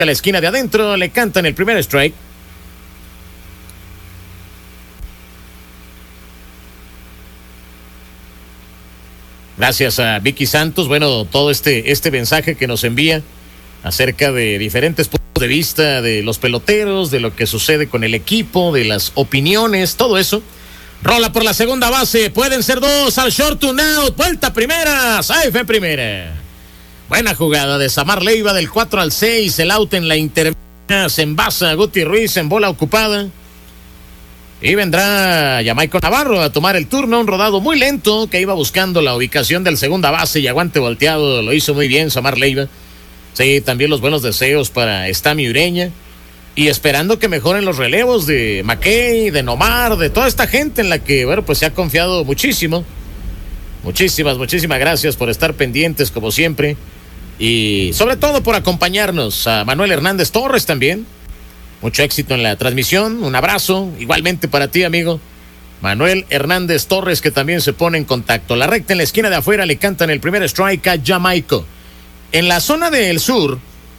a la esquina de adentro, le cantan el primer strike. Gracias a Vicky Santos, bueno, todo este mensaje que nos envía acerca de diferentes puntos de vista de los peloteros, de lo que sucede con el equipo, de las opiniones, todo eso. Rola por la segunda base, pueden ser dos, al short, un out, vuelta primera, safe en primera. Buena jugada de Samar Leiva del 4-6, el out en la intermedia, se envasa Guti Ruiz en bola ocupada. Y vendrá Jamaico Navarro a tomar el turno, un rodado muy lento que iba buscando la ubicación del segunda base y aguante volteado, lo hizo muy bien Samar Leiva. Sí, también los buenos deseos para Estami Ureña y esperando que mejoren los relevos de McKay, de Nomar, de toda esta gente en la que, bueno, pues se ha confiado muchísimo. Muchísimas gracias por estar pendientes como siempre y sobre todo por acompañarnos. A Manuel Hernández Torres también. Mucho éxito en la transmisión, un abrazo, igualmente para ti, amigo. Manuel Hernández Torres, que también se pone en contacto. La recta en la esquina de afuera le cantan el primer strike a Jamaico. En la zona del sur,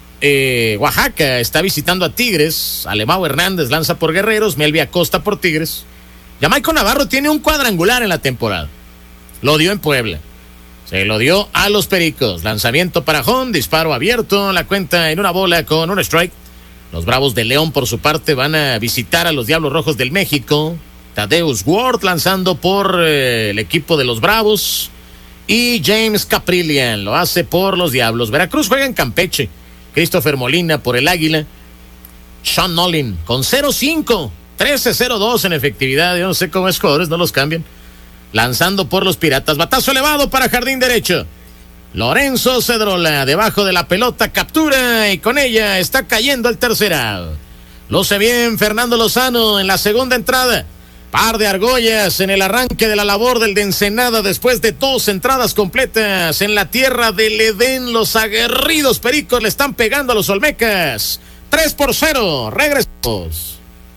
Oaxaca está visitando a Tigres. Alemão Hernández lanza por Guerreros, Melvi Acosta por Tigres. Jamaico Navarro tiene un cuadrangular en la temporada. Lo dio en Puebla. Se lo dio a los Pericos. Lanzamiento para home, disparo abierto, la cuenta en una bola con un strike. Los Bravos de León, por su parte, van a visitar a los Diablos Rojos del México. Tadeusz Ward lanzando por el equipo de los Bravos. Y James Caprillian lo hace por los Diablos. Veracruz juega en Campeche. Christopher Molina por el Águila. Sean Nolin con 0-5. 13-0-2 en efectividad. Yo no sé cómo es, jugadores no los cambian. Lanzando por los Piratas. Batazo elevado para jardín derecho. Lorenzo Cedrola debajo de la pelota, captura y con ella está cayendo el tercer out. Luce bien Fernando Lozano en la segunda entrada. Par de argollas en el arranque de la labor del de Ensenada después de 2 entradas completas en la tierra del Edén. Los aguerridos Pericos le están pegando a los Olmecas. 3-0, regresamos.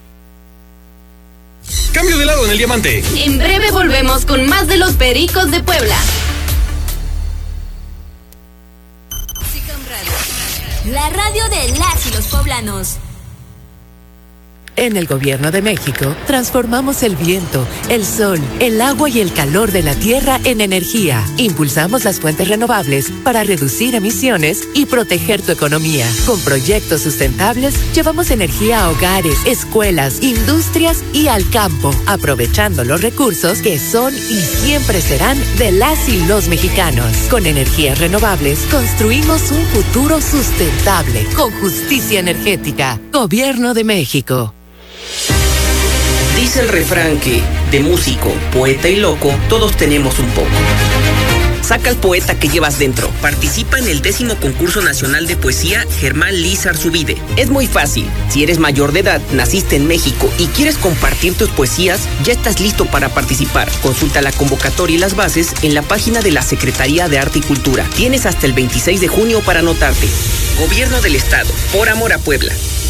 Cambio de lado en el diamante. En breve volvemos con más de los Pericos de Puebla. La radio de las y los poblanos. En el Gobierno de México, transformamos el viento, el sol, el agua y el calor de la tierra en energía. Impulsamos las fuentes renovables para reducir emisiones y proteger tu economía. Con proyectos sustentables, llevamos energía a hogares, escuelas, industrias y al campo, aprovechando los recursos que son y siempre serán de las y los mexicanos. Con energías renovables, construimos un futuro sustentable, con justicia energética. Gobierno de México. Dice el refrán que, de músico, poeta y loco, todos tenemos un poco. Saca al poeta que llevas dentro. Participa en el 10º Concurso Nacional de Poesía Germán Liz Arzubide. Es muy fácil. Si eres mayor de edad, naciste en México y quieres compartir tus poesías, ya estás listo para participar. Consulta la convocatoria y las bases en la página de la Secretaría de Arte y Cultura. Tienes hasta el 26 de junio para anotarte. Gobierno del Estado. Por amor a Puebla.